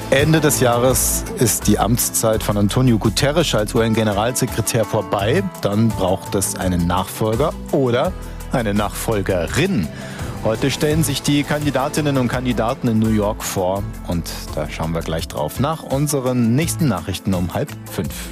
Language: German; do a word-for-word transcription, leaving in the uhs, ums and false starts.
Ende des Jahres ist die Amtszeit von Antonio Guterres als U N-Generalsekretär vorbei. Dann braucht es einen Nachfolger oder eine Nachfolgerin. Heute stellen sich die Kandidatinnen und Kandidaten in New York vor und da schauen wir gleich drauf nach unseren nächsten Nachrichten um halb fünf.